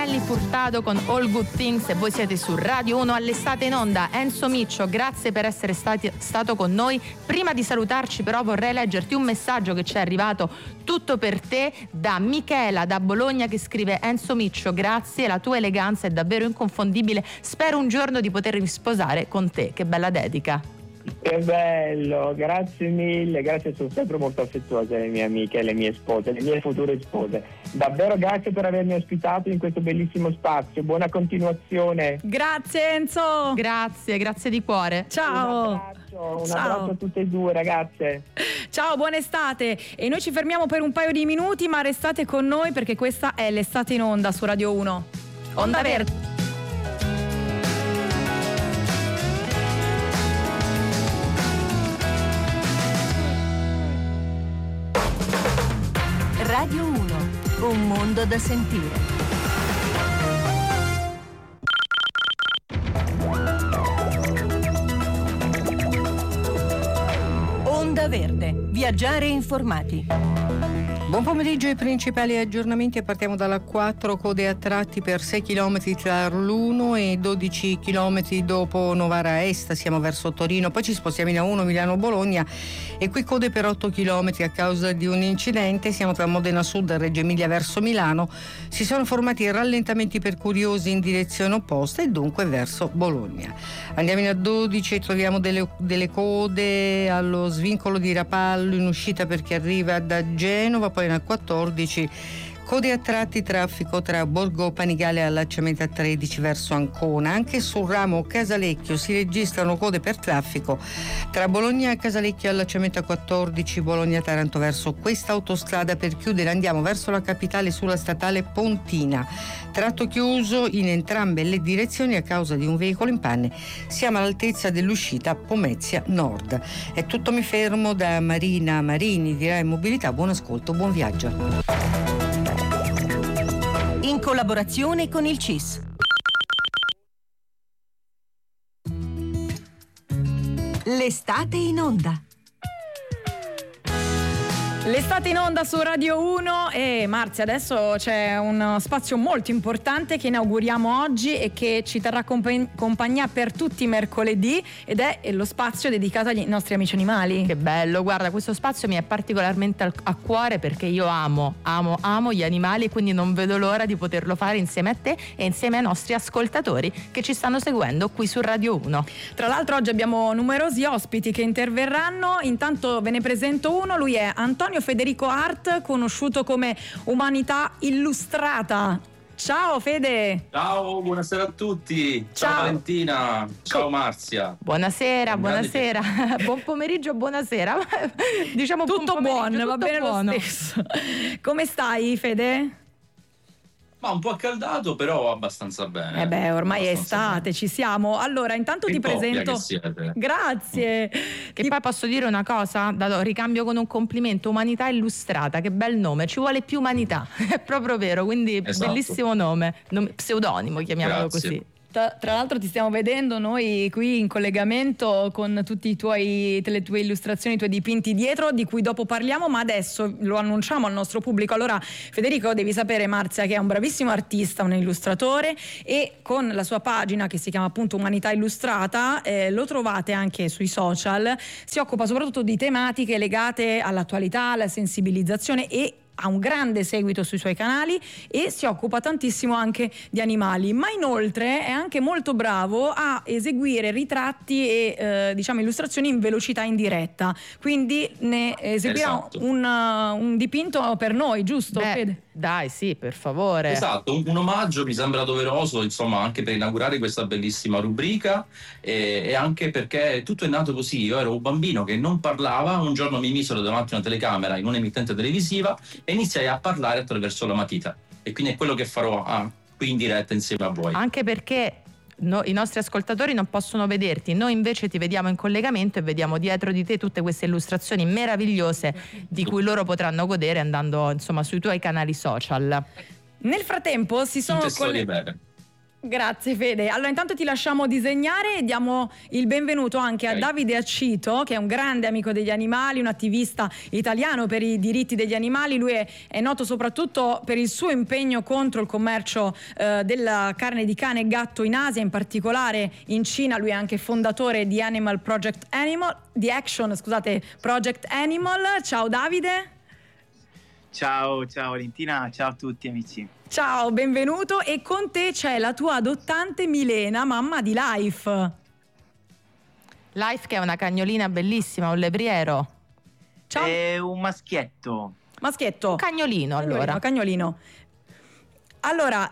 Nelly Furtado con All Good Things e voi siete su Radio 1 all'estate in onda. Enzo Miccio, grazie per essere stato con noi. Prima di salutarci però vorrei leggerti un messaggio che ci è arrivato tutto per te da Michela da Bologna che scrive: Enzo Miccio, grazie, la tua eleganza è davvero inconfondibile, spero un giorno di potermi sposare con te. Che bella dedica. Che bello, grazie mille, grazie, sono sempre molto affettuose le mie amiche, le mie spose, le mie future spose. Davvero grazie per avermi ospitato in questo bellissimo spazio, buona continuazione. Grazie Enzo. Grazie di cuore. Ciao. Un abbraccio a tutte e due ragazze. Ciao, buona estate. E noi ci fermiamo per un paio di minuti, ma restate con noi perché questa è l'estate in onda su Radio 1. Onda Verde. Radio 1, un mondo da sentire. Onda Verde, viaggiare informati. Buon pomeriggio ai principali aggiornamenti. Partiamo dalla 4, code a tratti per 6 km tra Arluno e 12 km dopo Novara Est, siamo verso Torino, poi ci spostiamo in A1 Milano-Bologna e qui code per 8 km a causa di un incidente, siamo tra Modena Sud e Reggio Emilia verso Milano, si sono formati rallentamenti per curiosi in direzione opposta e dunque verso Bologna. Andiamo in A12 e troviamo delle code allo svincolo di Rapallo in uscita per chi arriva da Genova, poi in A14 code a tratti, traffico tra Borgo Panigale e allacciamento a 13 verso Ancona. Anche sul ramo Casalecchio si registrano code per traffico tra Bologna e Casalecchio e allacciamento a 14 Bologna-Taranto verso questa autostrada. Per chiudere andiamo verso la capitale sulla statale Pontina, tratto chiuso in entrambe le direzioni a causa di un veicolo in panne, siamo all'altezza dell'uscita Pomezia Nord. È tutto, mi fermo da Marina Marini di Rai Mobilità, buon ascolto, buon viaggio. In collaborazione con il CIS. L'estate in onda. L'estate in onda su Radio 1 e Marzia, adesso c'è un spazio molto importante che inauguriamo oggi e che ci terrà compagnia per tutti i mercoledì ed è lo spazio dedicato ai nostri amici animali. Che bello, guarda, questo spazio mi è particolarmente a cuore perché io amo gli animali e quindi non vedo l'ora di poterlo fare insieme a te e insieme ai nostri ascoltatori che ci stanno seguendo qui su Radio 1. Tra l'altro oggi abbiamo numerosi ospiti che interverranno, intanto ve ne presento uno, lui è Antonio Federico Art, conosciuto come Umanità Illustrata. Ciao Fede. Ciao, buonasera a tutti. Ciao Valentina. Ciao Marzia. Buonasera. Buon pomeriggio, buonasera. Diciamo tutto buono, va bene buono. Lo stesso. Come stai Fede? Ma un po' accaldato, però abbastanza bene. Ormai è estate, ci siamo. Allora, intanto ti presento. Che siete. Grazie. Che poi posso dire una cosa? Ricambio con un complimento: Umanità Illustrata, che bel nome, ci vuole più umanità. È proprio vero, quindi esatto. Bellissimo nome, pseudonimo, chiamiamolo così. Tra l'altro ti stiamo vedendo noi qui in collegamento con tutti le tue illustrazioni, i tuoi dipinti dietro, di cui dopo parliamo, ma adesso lo annunciamo al nostro pubblico. Allora Federico, devi sapere Marzia che è un bravissimo artista, un illustratore, e con la sua pagina che si chiama appunto Umanità Illustrata, lo trovate anche sui social, si occupa soprattutto di tematiche legate all'attualità, alla sensibilizzazione e ha un grande seguito sui suoi canali e si occupa tantissimo anche di animali, ma inoltre è anche molto bravo a eseguire ritratti e illustrazioni in velocità in diretta, quindi ne eseguirà un dipinto per noi, giusto Fede? Dai, sì, per favore. Esatto, un omaggio mi sembra doveroso, insomma, anche per inaugurare questa bellissima rubrica e anche perché tutto è nato così. Io ero un bambino che non parlava, un giorno mi misero davanti a una telecamera in un'emittente televisiva e iniziai a parlare attraverso la matita, e quindi è quello che farò qui in diretta insieme a voi. Anche perché i nostri ascoltatori non possono vederti, noi invece ti vediamo in collegamento e vediamo dietro di te tutte queste illustrazioni meravigliose di cui loro potranno godere andando insomma sui tuoi canali social. Nel frattempo si sono storie belle. Grazie Fede. Allora intanto ti lasciamo disegnare e diamo il benvenuto anche a Davide Accito, che è un grande amico degli animali, un attivista italiano per i diritti degli animali. Lui è noto soprattutto per il suo impegno contro il commercio della carne di cane e gatto in Asia, in particolare in Cina. Lui è anche fondatore di Project Animal. Ciao Davide. Ciao Valentina, ciao a tutti amici. Ciao, benvenuto. E con te c'è la tua adottante Milena, mamma di Life. Life, che è una cagnolina bellissima, un levriero. Ciao. È un maschietto. Maschetto. Un cagnolino, allora. Cagnolino. Allora,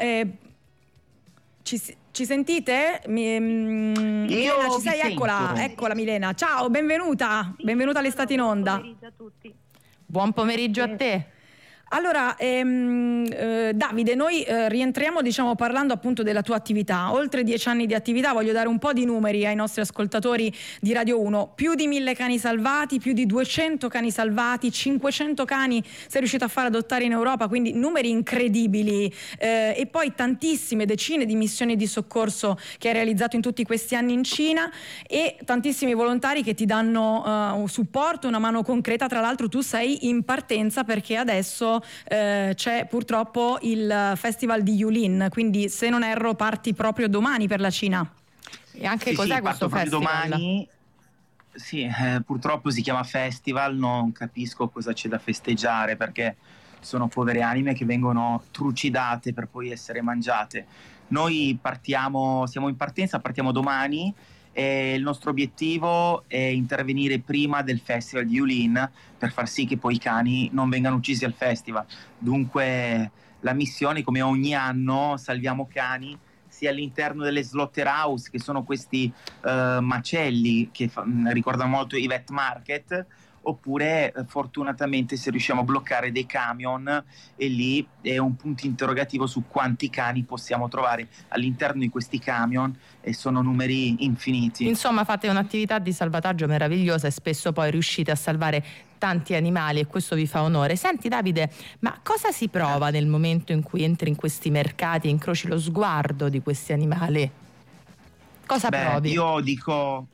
ci sentite? Milena, ci sei? Eccola Milena. Ciao, benvenuta all'Estate in Onda. Buon pomeriggio a tutti. Buon pomeriggio a te. Allora, Davide, noi rientriamo parlando appunto della tua attività. Oltre 10 anni di attività, voglio dare un po' di numeri ai nostri ascoltatori di Radio 1. Più di 1000 cani salvati, più di 200 cani salvati, 500 cani sei riuscito a far adottare in Europa, quindi numeri incredibili. E poi tantissime, decine di missioni di soccorso che hai realizzato in tutti questi anni in Cina e tantissimi volontari che ti danno un supporto, una mano concreta. Tra l'altro tu sei in partenza perché adesso c'è purtroppo il festival di Yulin, quindi se non erro parti proprio domani per la Cina. E anche cos'è questo festival? Domani. Sì, purtroppo si chiama festival, non capisco cosa c'è da festeggiare perché sono povere anime che vengono trucidate per poi essere mangiate. Noi siamo in partenza, partiamo domani. E il nostro obiettivo è intervenire prima del festival di Yulin per far sì che poi i cani non vengano uccisi al festival. Dunque la missione, come ogni anno, salviamo cani sia all'interno delle slaughterhouse, che sono questi macelli che ricordano molto i vet market, oppure fortunatamente se riusciamo a bloccare dei camion, e lì è un punto interrogativo su quanti cani possiamo trovare all'interno di questi camion, e sono numeri infiniti. Insomma, fate un'attività di salvataggio meravigliosa e spesso poi riuscite a salvare tanti animali e questo vi fa onore. Senti Davide, ma cosa si prova nel momento in cui entri in questi mercati e incroci lo sguardo di questi animali? Cosa provi? Io dico...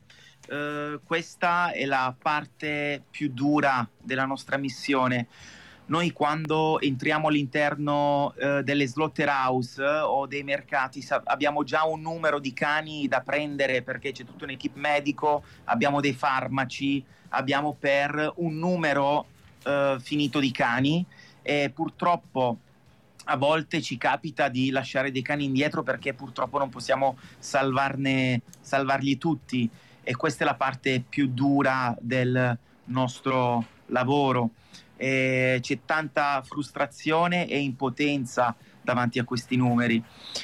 questa è la parte più dura della nostra missione. Noi quando entriamo all'interno delle slaughterhouse o dei mercati abbiamo già un numero di cani da prendere perché c'è tutto un equipe medico, abbiamo dei farmaci, abbiamo per un numero finito di cani, e purtroppo a volte ci capita di lasciare dei cani indietro perché purtroppo non possiamo salvarli tutti. E questa è la parte più dura del nostro lavoro. C'è tanta frustrazione e impotenza davanti a questi numeri.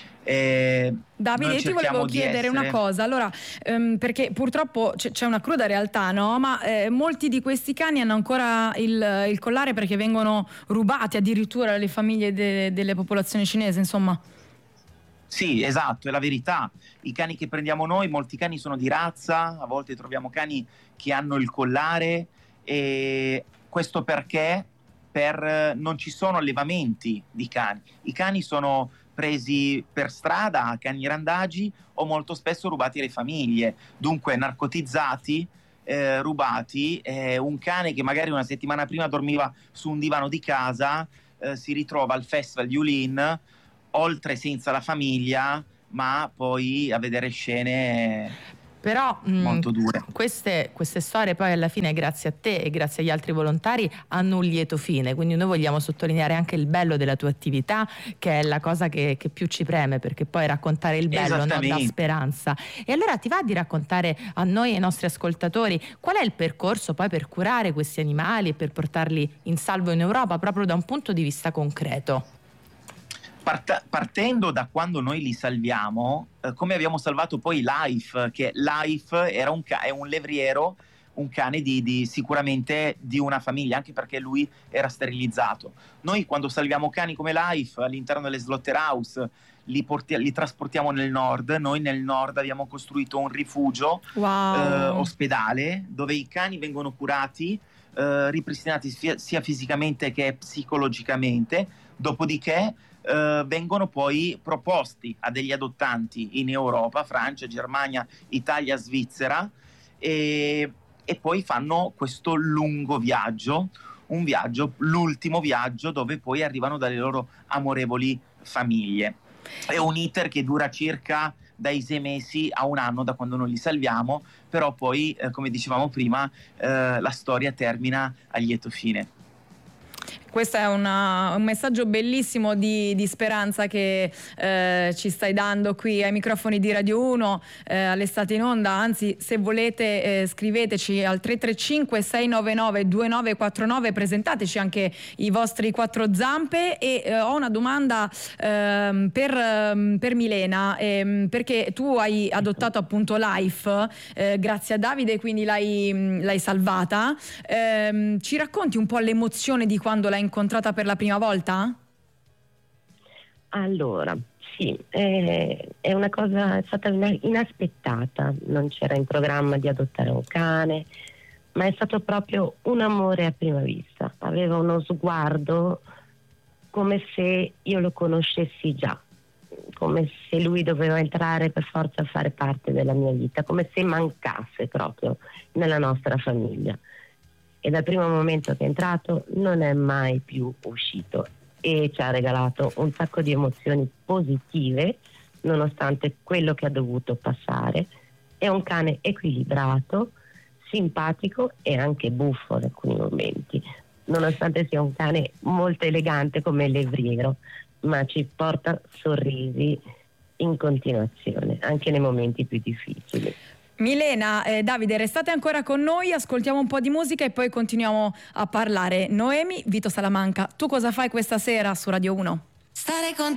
Davide, io ti volevo chiedere una cosa, allora, perché purtroppo c'è una cruda realtà, no? Ma molti di questi cani hanno ancora il collare perché vengono rubati addirittura dalle famiglie delle popolazioni cinesi, insomma. Sì, esatto, è la verità. I cani che prendiamo noi, molti cani sono di razza, a volte troviamo cani che hanno il collare, e questo perché non ci sono allevamenti di cani. I cani sono presi per strada, cani randagi, o molto spesso rubati alle famiglie, dunque narcotizzati, rubati. Un cane che magari una settimana prima dormiva su un divano di casa si ritrova al festival di Yulin, oltre senza la famiglia, ma poi a vedere scene però molto dure. Queste storie poi alla fine, grazie a te e grazie agli altri volontari, hanno un lieto fine, quindi noi vogliamo sottolineare anche il bello della tua attività, che è la cosa che più ci preme, perché poi raccontare il bello non dà speranza. E allora ti va di raccontare a noi e ai nostri ascoltatori qual è il percorso poi per curare questi animali e per portarli in salvo in Europa, proprio da un punto di vista concreto? Partendo da quando noi li salviamo, come abbiamo salvato poi Life, che Life era è un levriero, un cane sicuramente di una famiglia, anche perché lui era sterilizzato. Noi quando salviamo cani come Life all'interno delle slaughterhouse li trasportiamo nel nord. Noi nel nord abbiamo costruito un rifugio ospedale dove i cani vengono curati, ripristinati sia fisicamente che psicologicamente, dopodiché vengono poi proposti a degli adottanti in Europa, Francia, Germania, Italia, Svizzera, e poi fanno questo lungo viaggio, l'ultimo viaggio, dove poi arrivano dalle loro amorevoli famiglie. È un iter che dura circa dai 6 mesi a 1 anno da quando noi li salviamo, però poi, come dicevamo prima, la storia termina a lieto fine. Questo è un messaggio bellissimo di speranza che ci stai dando qui ai microfoni di Radio 1 all'estate in onda. Anzi, se volete scriveteci al 335 699 2949, presentateci anche i vostri 4 zampe. E ho una domanda per Milena, perché tu hai adottato appunto Life grazie a Davide, quindi l'hai salvata. Ci racconti un po' l'emozione di quando l'hai incontrata per la prima volta? Allora, sì, è una cosa, è stata inaspettata, non c'era in programma di adottare un cane, ma è stato proprio un amore a prima vista. Aveva uno sguardo come se io lo conoscessi già, come se lui doveva entrare per forza a fare parte della mia vita, come se mancasse proprio nella nostra famiglia. E dal primo momento che è entrato non è mai più uscito e ci ha regalato un sacco di emozioni positive nonostante quello che ha dovuto passare. È un cane equilibrato, simpatico e anche buffo in alcuni momenti, nonostante sia un cane molto elegante come levriero, ma ci porta sorrisi in continuazione anche nei momenti più difficili. Milena, Davide, restate ancora con noi, ascoltiamo un po' di musica e poi continuiamo a parlare. Noemi, Vito Salamanca, tu cosa fai questa sera su Radio 1? Stare con